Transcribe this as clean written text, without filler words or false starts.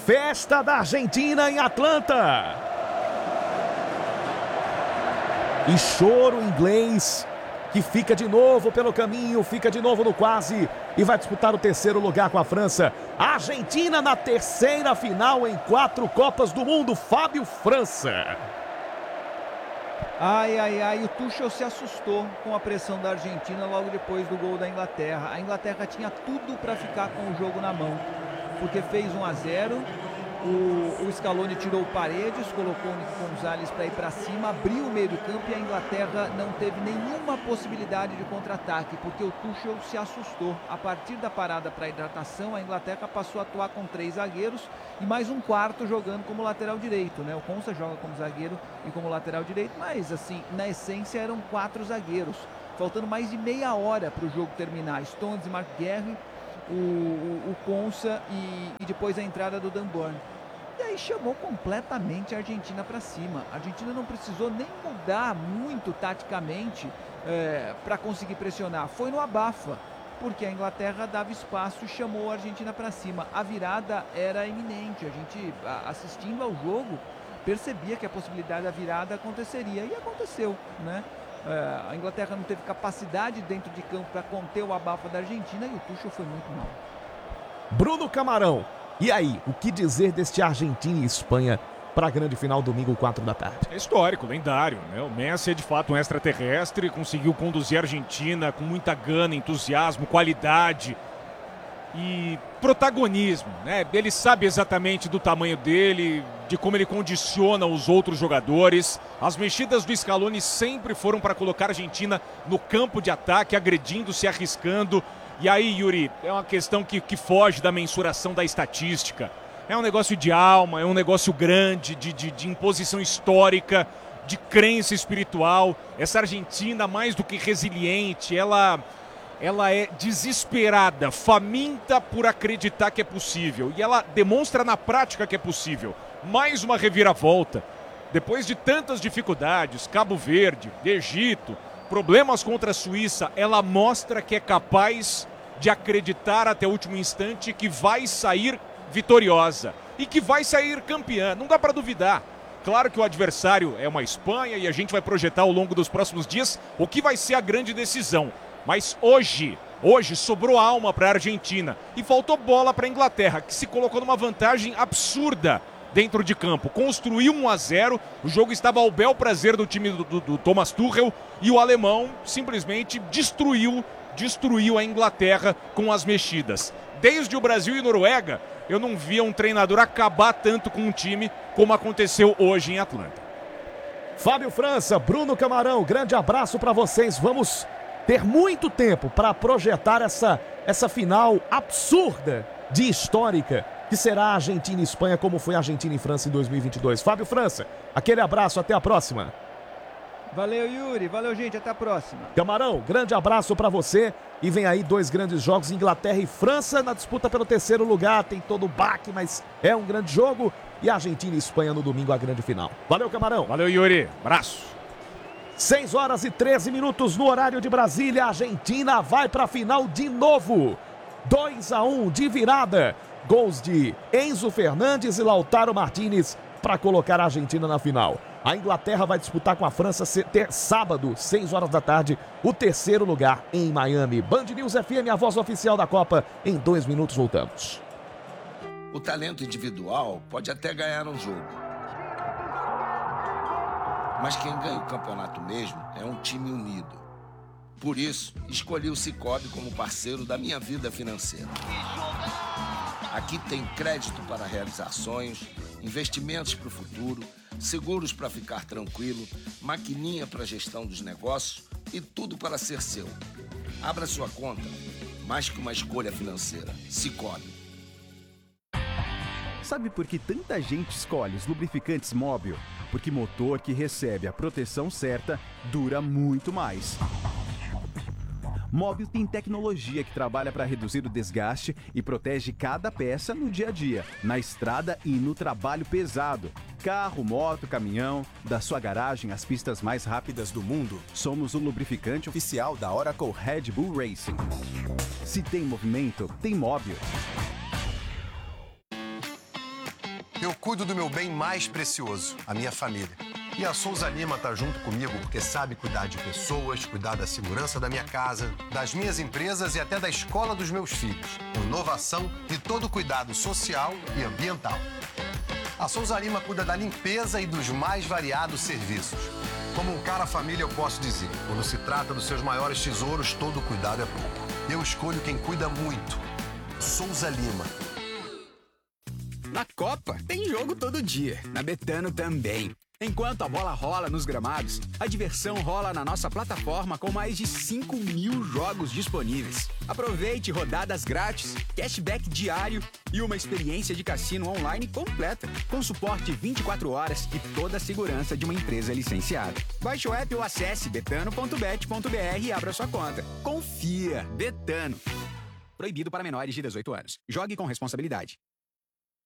Festa da Argentina em Atlanta. E choro inglês, que fica de novo pelo caminho, fica de novo no quase e vai disputar o terceiro lugar com a França. A Argentina na terceira final em 4 Copas do Mundo. Fábio França. Ai, ai, ai, o Tuchel se assustou com a pressão da Argentina logo depois do gol da Inglaterra. A Inglaterra tinha tudo para ficar com o jogo na mão, porque fez 1-0, o Scaloni tirou Paredes, colocou o Nico Gonzalez para ir para cima, abriu o meio do campo e a Inglaterra não teve nenhuma possibilidade de contra-ataque, porque o Tuchel se assustou. A partir da parada para hidratação, a Inglaterra passou a atuar com 3 zagueiros e mais um quarto jogando como lateral direito, né? O Konsa joga como zagueiro e como lateral direito, mas assim, na essência eram 4 zagueiros, faltando mais de meia hora para o jogo terminar. Stones e Mark Guerre, o Konsa e depois a entrada do Dan Burn. E aí chamou completamente a Argentina para cima. A Argentina não precisou nem mudar muito taticamente para conseguir pressionar. Foi no abafa, porque a Inglaterra dava espaço e chamou a Argentina para cima. A virada era iminente. A gente, assistindo ao jogo, percebia que a possibilidade da virada aconteceria. E aconteceu, né? A Inglaterra não teve capacidade dentro de campo para conter o abafa da Argentina e o Tuchel foi muito mal. Bruno Camarão, e aí, o que dizer deste Argentina e Espanha para a grande final domingo 4 da tarde? É histórico, lendário, né? O Messi é de fato um extraterrestre, conseguiu conduzir a Argentina com muita gana, entusiasmo, qualidade e protagonismo, né? Ele sabe exatamente do tamanho dele, de como ele condiciona os outros jogadores. As mexidas do Scaloni sempre foram para colocar a Argentina no campo de ataque, agredindo, se arriscando. E aí, Yuri, é uma questão que foge da mensuração da estatística. É um negócio de alma, é um negócio grande, de imposição histórica, de crença espiritual. Essa Argentina, mais do que resiliente, ela é desesperada, faminta por acreditar que é possível. E ela demonstra na prática que é possível. Mais uma reviravolta. Depois de tantas dificuldades, Cabo Verde, Egito, problemas contra a Suíça, ela mostra que é capaz de acreditar até o último instante que vai sair vitoriosa e que vai sair campeã. Não dá para duvidar. Claro que o adversário é uma Espanha e a gente vai projetar ao longo dos próximos dias o que vai ser a grande decisão. Mas hoje sobrou alma para a Argentina e faltou bola para a Inglaterra, que se colocou numa vantagem absurda dentro de campo. Construiu 1-0, o jogo estava ao bel prazer do time do Thomas Tuchel e o alemão simplesmente destruiu a Inglaterra com as mexidas. Desde o Brasil e Noruega, eu não via um treinador acabar tanto com um time como aconteceu hoje em Atlanta. Fábio França, Bruno Camarão, grande abraço para vocês. Vamos ter muito tempo para projetar essa final absurda de histórica que será a Argentina e Espanha, como foi a Argentina e França em 2022. Fábio França, aquele abraço, até a próxima. Valeu, Yuri. Valeu, gente. Até a próxima. Camarão, grande abraço para você. E vem aí 2 grandes jogos, Inglaterra e França, na disputa pelo terceiro lugar. Tem todo o baque, mas é um grande jogo. E Argentina e Espanha no domingo, a grande final. Valeu, Camarão. Valeu, Yuri. Abraço. 6h13 no horário de Brasília. A Argentina vai para a final de novo. 2-1 de virada. Gols de Enzo Fernandes e Lautaro Martinez para colocar a Argentina na final. A Inglaterra vai disputar com a França sábado, 6h da tarde, o terceiro lugar em Miami. Band News FM, a voz oficial da Copa. Em 2 minutos voltamos. O talento individual pode até ganhar um jogo. Mas quem ganha o campeonato mesmo é um time unido. Por isso, escolhi o Sicoob como parceiro da minha vida financeira. Aqui tem crédito para realizar sonhos, investimentos para o futuro, seguros para ficar tranquilo, maquininha para gestão dos negócios e tudo para ser seu. Abra sua conta, mais que uma escolha financeira. Sicoob. Sabe por que tanta gente escolhe os lubrificantes Móbil? Porque motor que recebe a proteção certa dura muito mais. Móbil tem tecnologia que trabalha para reduzir o desgaste e protege cada peça no dia a dia, na estrada e no trabalho pesado. Carro, moto, caminhão, da sua garagem às pistas mais rápidas do mundo, somos o lubrificante oficial da Oracle Red Bull Racing. Se tem movimento, tem Móbil. Eu cuido do meu bem mais precioso, a minha família. E a Souza Lima tá junto comigo porque sabe cuidar de pessoas, cuidar da segurança da minha casa, das minhas empresas e até da escola dos meus filhos. Inovação e todo cuidado social e ambiental. A Souza Lima cuida da limpeza e dos mais variados serviços. Como um cara família, eu posso dizer, quando se trata dos seus maiores tesouros, todo cuidado é pouco. Eu escolho quem cuida muito. Souza Lima. Na Copa, tem jogo todo dia. Na Betano também. Enquanto a bola rola nos gramados, a diversão rola na nossa plataforma com mais de 5.000 jogos disponíveis. Aproveite rodadas grátis, cashback diário e uma experiência de cassino online completa, com suporte 24 horas e toda a segurança de uma empresa licenciada. Baixe o app ou acesse betano.bet.br e abra sua conta. Confia, Betano. Proibido para menores de 18 anos. Jogue com responsabilidade.